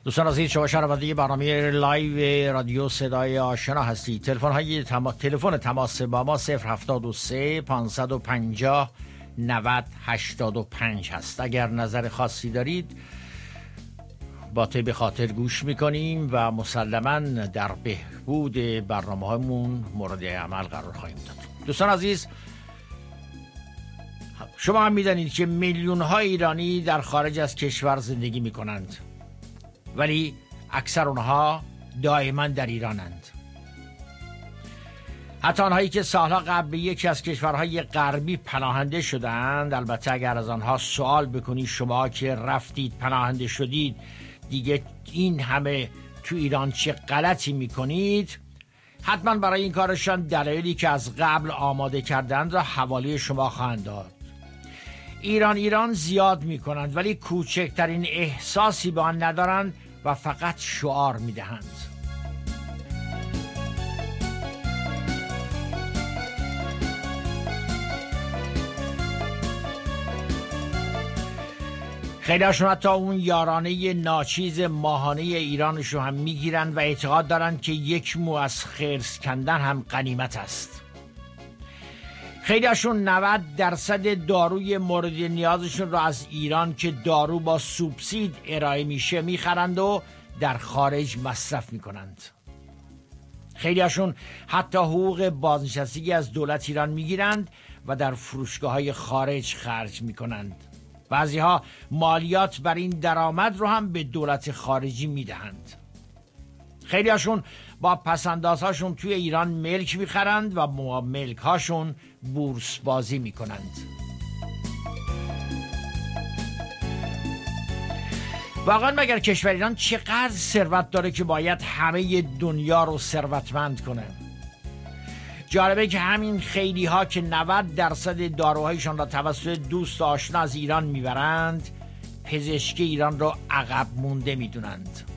دوستان عزیز، شما شنونده برنامه لایو رادیو صدای آشنا هستید. تلفن تماس با ما 073 550 90 85 هست. اگر نظر خاصی دارید با طیب خاطر گوش میکنیم و مسلما در بهبود برنامه هامون مورد عمل قرار خواهیم داد. دوستان عزیز، شما هم میدانید که میلیون ها ایرانی در خارج از کشور زندگی میکنند، ولی اکثر اونها دائما در ایرانند. حتی آنهایی که سالها قبل به یکی از کشورهای غربی پناهنده شدند، البته اگر از آنها سوال بکنی شما که رفتید پناهنده شدید دیگه این همه تو ایران چه غلطی میکنید، حتما برای این کارشان دلایلی که از قبل آماده کردند را حواله شما خواهند داد. ایران زیاد میکنند ولی کوچکترین احساسی به آن ندارند و فقط شعار میدهند. خیلی هاشون حتی اون یارانه ناچیز ماهانه ایرانش رو هم میگیرن و اعتقاد دارن که یک مو از خرس کندن هم غنیمت است. خیلی هاشون 90% داروی مورد نیازشون رو از ایران که دارو با سوبسید ارائه میشه میخرند و در خارج مصرف میکنند. خیلی هاشون حتی حقوق بازنشستگی از دولت ایران میگیرند و در فروشگاه‌های خارج خرج میکنند. بعضی ها مالیات بر این درآمد رو هم به دولت خارجی میدهند. خیلی هاشون با پسندازهاشون توی ایران ملک میخرند و با ملک هاشون بورس بازی میکنند. واقعا مگر کشور ایران چقدر ثروت داره که باید همه دنیا رو ثروتمند کنه؟ جالبه که همین خیلی ها که 90% داروهایشان را توسط دوست آشنا از ایران میبرند، پزشکی ایران را عقب مونده میدونند.